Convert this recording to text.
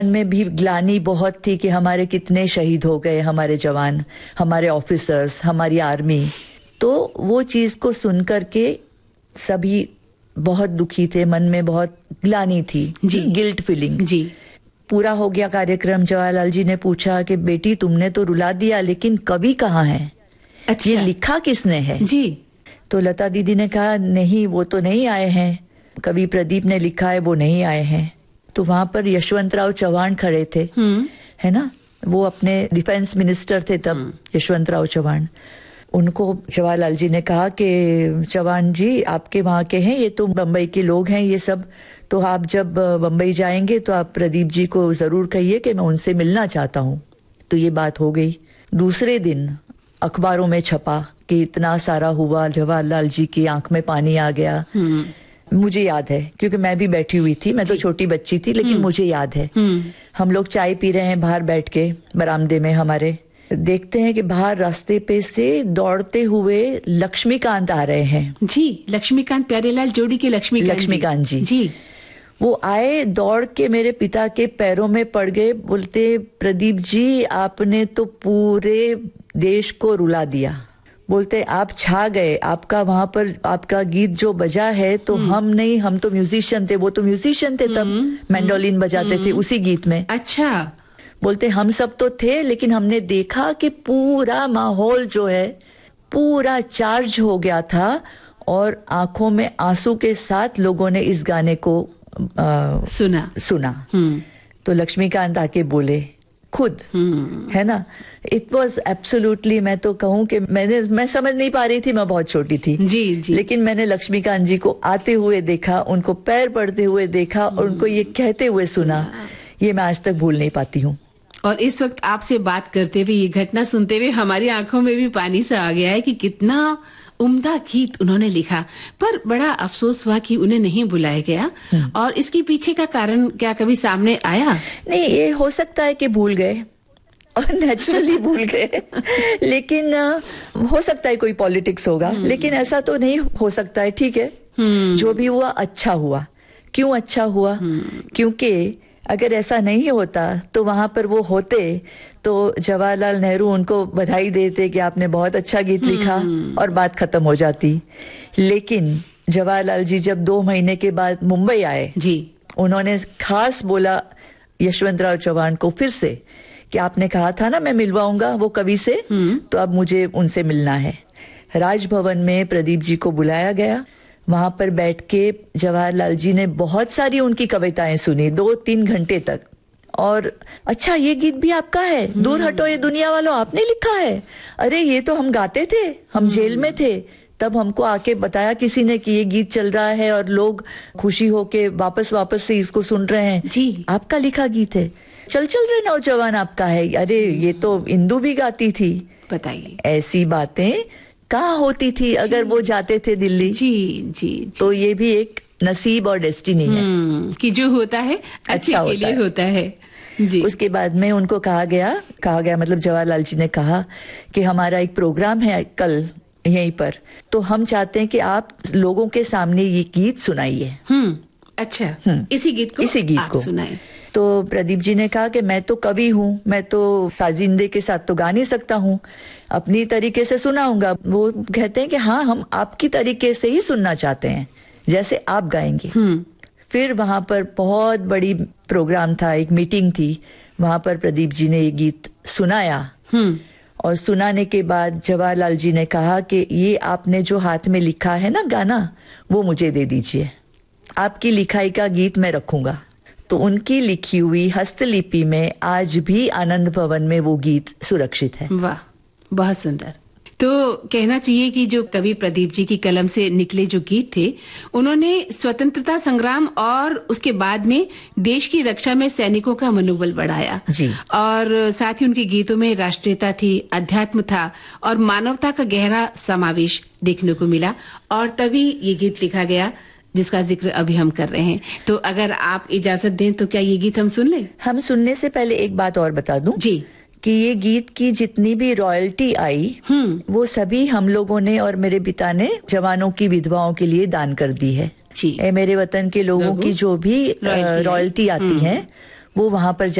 में भी ग्लानि बहुत थी कि हमारे कितने शहीद हो गए, हमारे जवान, हमारे ऑफिसर्स, हमारी आर्मी। तो वो चीज को सुन करके सभी बहुत दुखी थे, मन में बहुत ग्लानि थी, गिल्ट फीलिंग। जी। पूरा हो गया कार्यक्रम। जवाहरलाल जी ने पूछा कि बेटी तुमने तो रुला दिया, लेकिन कवि कहाँ है? अच्छा। ये लिखा किसने है? जी। तो लता दीदी ने कहा नहीं, वो तो नहीं आए हैं, कवि प्रदीप ने लिखा है, वो नहीं आए हैं। तो वहां पर यशवंतराव चव्हाण खड़े थे, है ना, वो अपने डिफेंस मिनिस्टर थे तब, यशवंतराव चव्हाण। उनको जवाहरलाल जी ने कहा कि चव्हाण जी आपके वहां के हैं, ये तो बम्बई के लोग हैं ये सब, तो आप जब बम्बई जाएंगे तो आप प्रदीप जी को जरूर कहिए कि मैं उनसे मिलना चाहता हूँ। तो ये बात हो गई। दूसरे दिन अखबारों में छपा कि इतना सारा हुआ, जवाहरलाल जी की आंख में पानी आ गया। मुझे याद है क्योंकि मैं भी बैठी हुई थी, मैं तो छोटी बच्ची थी, लेकिन मुझे याद है। हम लोग चाय पी रहे हैं बाहर बैठ के बरामदे में हमारे, देखते हैं कि बाहर रास्ते पे से दौड़ते हुए लक्ष्मीकांत आ रहे हैं। जी, लक्ष्मीकांत, प्यारेलाल जोड़ी के लक्ष्मीकांत जी। जी। वो आए, दौड़ के मेरे पिता के पैरों में पड़ गए, बोलते प्रदीप जी आपने तो पूरे देश को रुला दिया। बोलते आप छा गए, आपका वहां पर आपका गीत जो बजा है तो हम नहीं, हम तो म्यूजिशियन थे, वो तो म्यूजिशियन थे तब, मैंडोलिन बजाते थे उसी गीत में। अच्छा। बोलते हम सब तो थे, लेकिन हमने देखा कि पूरा माहौल जो है पूरा चार्ज हो गया था और आंखों में आंसू के साथ लोगों ने इस गाने को सुना। तो लक्ष्मीकांत आके बोले खुद, है ना, इट वॉज एब्सोल्युटली, मैं तो कहूँ कि मैं समझ नहीं पा रही थी, मैं बहुत छोटी थी। जी। लेकिन मैंने लक्ष्मीकांत जी को आते हुए देखा, उनको पैर पड़ते हुए देखा और उनको ये कहते हुए सुना, ये मैं आज तक भूल नहीं पाती हूँ। और इस वक्त आपसे बात करते हुए, ये घटना सुनते हुए हमारी आंखों में भी पानी सा आ गया है कि कितना उम्दा गीत उन्होंने लिखा, पर बड़ा अफसोस हुआ कि उन्हें नहीं बुलाया गया। और इसके पीछे का कारण क्या कभी सामने आया? नहीं, ये हो सकता है कि भूल गए और नेचुरली भूल गए, लेकिन हो सकता है कोई पॉलिटिक्स होगा, लेकिन ऐसा तो नहीं हो सकता है। ठीक है, जो भी हुआ अच्छा हुआ। क्यों अच्छा हुआ? क्योंकि अगर ऐसा नहीं होता तो वहां पर वो होते तो जवाहरलाल नेहरू उनको बधाई देते कि आपने बहुत अच्छा गीत लिखा और बात खत्म हो जाती। लेकिन जवाहरलाल जी जब 2 महीने के बाद मुंबई आए जी, उन्होंने खास बोला यशवंतराव चव्हाण को फिर से कि आपने कहा था ना मैं मिलवाऊंगा वो कवि से, तो अब मुझे उनसे मिलना है। राजभवन में प्रदीप जी को बुलाया गया। वहां पर बैठ के जवाहरलाल जी ने बहुत सारी उनकी कविताएं सुनी 2-3 घंटे तक। और अच्छा, ये गीत भी आपका है, दूर हटो ये दुनिया वालों, आपने लिखा है? अरे ये तो हम गाते थे, हम जेल में थे तब हमको आके बताया किसी ने कि ये गीत चल रहा है और लोग खुशी होके वापस से इसको सुन रहे हैं। जी, आपका लिखा गीत है। चल रहे नौजवान आपका है। अरे ये तो इंदु भी गाती थी। बताइए, ऐसी बातें कहाँ होती थी अगर वो जाते थे दिल्ली। जी। तो ये भी एक नसीब और डेस्टिनी है कि जो होता है अच्छा के लिए होता है। जी। उसके बाद में उनको कहा गया मतलब जवाहरलाल जी ने कहा कि हमारा एक प्रोग्राम है कल यहीं पर, तो हम चाहते हैं कि आप लोगों के सामने ये गीत सुनाइए। अच्छा, इसी गीत को सुनाए। तो प्रदीप जी ने कहा कि मैं तो कवि हूँ, मैं तो साजिंदे के साथ तो गा नहीं सकता हूँ, अपनी तरीके से सुनाऊंगा। वो कहते हैं कि हाँ, हम आपकी तरीके से ही सुनना चाहते हैं, जैसे आप गाएंगे। फिर वहां पर बहुत बड़ी प्रोग्राम था, एक मीटिंग थी, वहां पर प्रदीप जी ने ये गीत सुनाया। और सुनाने के बाद जवाहरलाल जी ने कहा कि ये आपने जो हाथ में लिखा है ना गाना, वो मुझे दे दीजिए, आपकी लिखाई का गीत मैं रखूंगा। तो उनकी लिखी हुई हस्तलिपि में आज भी आनंद भवन में वो गीत सुरक्षित है। वाह, बहुत सुंदर। तो कहना चाहिए कि जो कवि प्रदीप जी की कलम से निकले जो गीत थे, उन्होंने स्वतंत्रता संग्राम और उसके बाद में देश की रक्षा में सैनिकों का मनोबल बढ़ाया जी। और साथ ही उनके गीतों में राष्ट्रीयता थी, अध्यात्म था और मानवता का गहरा समावेश देखने को मिला, और तभी ये गीत लिखा गया जिसका जिक्र अभी हम कर रहे हैं। तो अगर आप इजाजत दें तो क्या ये गीत हम सुन लें? हम सुनने से पहले एक बात और बता दूं जी, कि ये गीत की जितनी भी रॉयल्टी आई वो सभी हम लोगों ने और मेरे पिता ने जवानों की विधवाओं के लिए दान कर दी है। जी। मेरे वतन के लोगों की जो भी रॉयल्टी आती है वो वहां पर